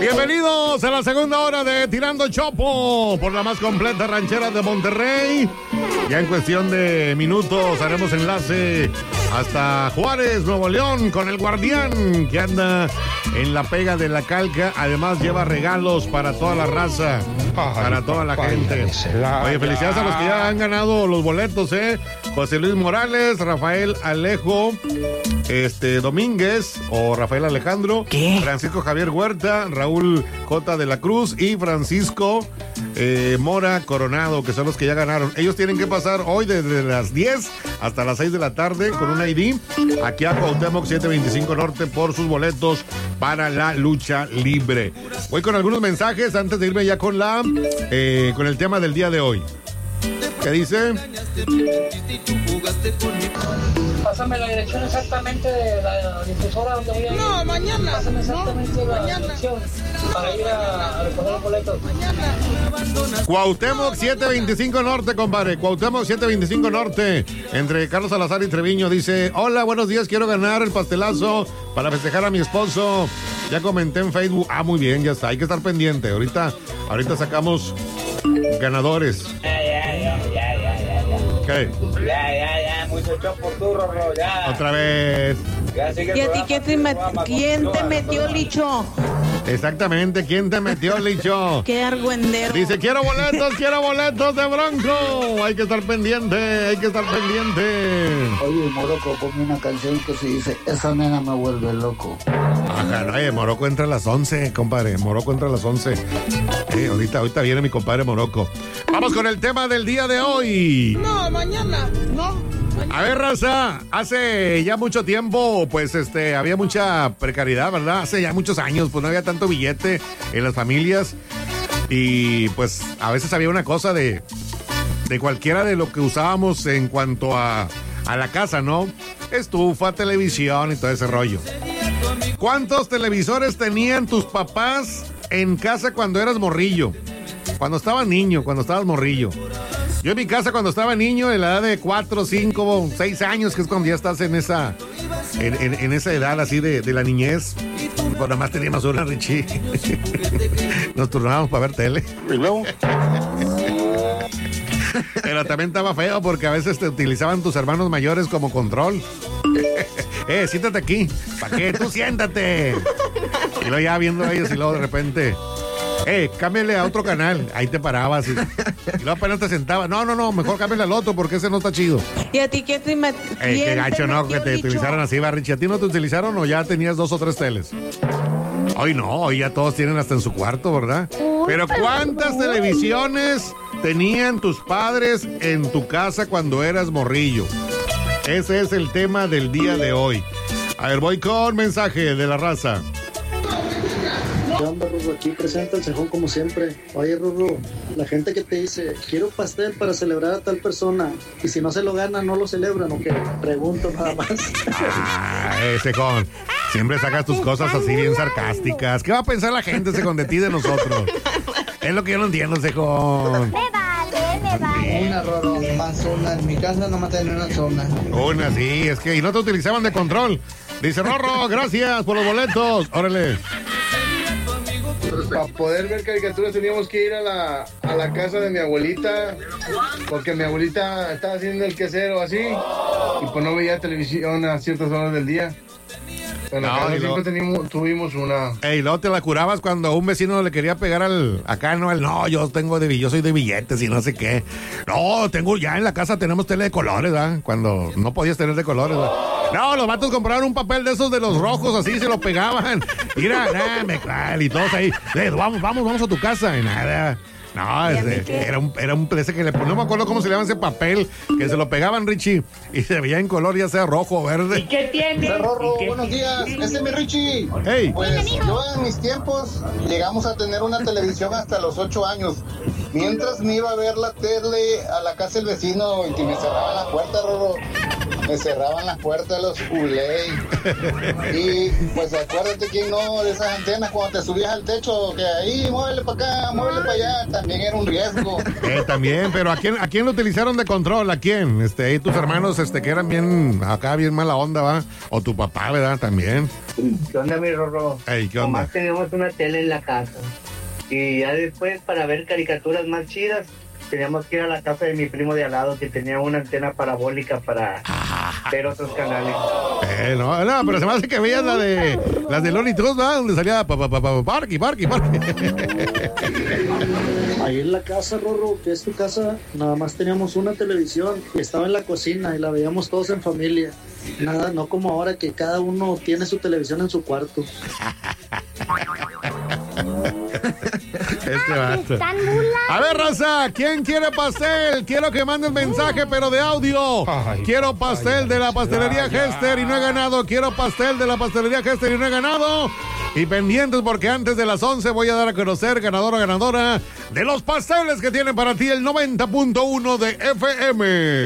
Bienvenidos a la segunda hora de Tirando Chopo por la más completa ranchera de Monterrey. Ya en cuestión de minutos haremos enlace hasta Juárez, Nuevo León, con el Guardián que anda en la pega de la calca. Además lleva regalos para toda la raza, para toda la gente. Oye, felicidades a los que ya han ganado los boletos, José Luis Morales, Rafael Alejo, Domínguez o Rafael Alejandro, ¿qué? Francisco Javier Huerta, Raúl J. de la Cruz y Francisco Mora Coronado, que son los que ya ganaron. Ellos tienen que pasar hoy desde las 10 hasta las 6 de la tarde con un ID aquí a Cuauhtémoc 725 Norte por sus boletos para la lucha libre. Voy con algunos mensajes antes de irme ya con con el tema del día de hoy. ¿Qué dice? Pásame la dirección exactamente de la difusora donde voy a ir. No, mañana. Pásame exactamente la mañana. dirección para ir a recoger los boletos. Cuauhtémoc 725 Norte, compadre. Cuauhtémoc 725 Norte. Entre Carlos Salazar y Treviño. Dice: hola, buenos días, quiero ganar el pastelazo para festejar a mi esposo. Ya comenté en Facebook. Ah, muy bien, ya está. Hay que estar pendiente. Ahorita sacamos ganadores. ¿Qué? Ya, mucho chopo tú, Rorro, ya. Otra vez. Ya sigue el ¿Y a ti programa, quién te metió, Licho? Exactamente, ¿quién te metió, Licho? Qué argüendero. Dice, quiero boletos de Bronco. Hay que estar pendiente. Oye, Morocco, ponme una canción que se dice, esa nena me vuelve loco. Ajá, no, Morocco entra a las 11, compadre. Morocco entra a las 11. Ahorita viene mi compadre Morocco. Vamos con el tema del día de hoy. No, mañana. No. A ver, raza, hace ya mucho tiempo, pues, había mucha precariedad, ¿verdad? Hace ya muchos años, pues, no había tanto billete en las familias. Y, pues, a veces había una cosa de cualquiera de lo que usábamos en cuanto a la casa, ¿no? Estufa, televisión y todo ese rollo. ¿Cuántos televisores tenían tus papás en casa cuando eras morrillo? Cuando estabas niño, cuando estabas morrillo. Yo en mi casa cuando estaba niño, en la edad de 4, 5, 6 años, que es cuando ya estás en esa edad así de la niñez. Pues nada más teníamos una, Richie. Nos turnábamos para ver tele. ¿Y luego? Pero también estaba feo porque a veces te utilizaban tus hermanos mayores como control. Siéntate aquí. ¿Para qué? Tú siéntate. Y luego ya viendo a ellos y luego de repente... cámbiale a otro canal. Ahí te parabas y luego apenas te sentabas. No, mejor cámbiale al otro porque ese no está chido. ¿Y a ti quién te metió? Qué gacho, ¿no? Que te Licho? utilizaran así, Richie. ¿A ti no te utilizaron o ya tenías 2 o 3 teles? Hoy no, hoy ya todos tienen hasta en su cuarto, ¿verdad? Pero ¿cuántas televisiones tenían tus padres en tu casa cuando eras morrillo? Ese es el tema del día de hoy. A ver, voy con mensaje de la raza. ¿Qué onda, Rorro? Aquí presenta el cejón como siempre. Oye, Rorro, la gente que te dice, quiero pastel para celebrar a tal persona, y si no se lo gana, no lo celebran, ¿o qué? Pregunto nada más. Cejón, siempre sacas tus cosas así bien sarcásticas. ¿Qué va a pensar la gente, Cejón, de ti y de nosotros? Es lo que yo no entiendo, Cejón. Me vale. Una, Rorro, más una. En mi casa no maté ni una zona. Una, sí, es que y no te utilizaban de control. Dice, Rorro, gracias por los boletos. Órale. Para poder ver caricaturas teníamos que ir a la casa de mi abuelita, porque mi abuelita estaba haciendo el quehacer o así, y pues no veía televisión a ciertas horas del día. Pero en la casa siempre tuvimos una. Ey, luego te la curabas cuando un vecino le quería pegar no, yo soy de billetes y no sé qué. No, ya en la casa tenemos tele de colores, ¿verdad? Cuando no podías tener de colores, ¿verdad? No, los vatos compraron un papel de esos de los rojos, así, se lo pegaban. Mira, y todos ahí, vamos a tu casa, y nada. No, era un ese que no me acuerdo cómo se llama ese papel, que se lo pegaban, Richie, y se veía en color, ya sea rojo o verde. ¿Y qué tiene? Rorro, buenos días, ese es mi Richie. Hey. Pues yo en mis tiempos llegamos a tener una televisión hasta los 8 años. Mientras me iba a ver la tele a la casa del vecino y que me cerraban la puerta, Rorro. Me cerraban las puertas los culés. Y pues acuérdate que no de esas antenas cuando te subías al techo, que ahí muévele para acá, muévele para allá, también era un riesgo. También, pero ¿a quién lo utilizaron de control? ¿A quién? Ahí tus hermanos que eran bien mala onda, ¿va? O tu papá, ¿verdad? También. ¿Qué onda, mi Rorro? Ey, ¿qué onda? Nomás teníamos una tele en la casa. Y ya después, para ver caricaturas más chidas, teníamos que ir a la casa de mi primo de al lado, que tenía una antena parabólica para ver otros canales. No, pero se me hace que veías las de Looney Tunes, ¿verdad? Donde salía Parky. Ahí en la casa, Rorro, que es tu casa, nada más teníamos una televisión y estaba en la cocina y la veíamos todos en familia. Nada, no como ahora que cada uno tiene su televisión en su cuarto. A ver, raza, ¿quién quiere pastel? Quiero que manden mensaje, pero de audio. Quiero pastel de la pastelería Hester y no he ganado. Quiero pastel de la pastelería Hester y no he ganado. Y pendientes porque antes de las 11 voy a dar a conocer ganadora de los pasteles que tienen para ti el 90.1 de FM.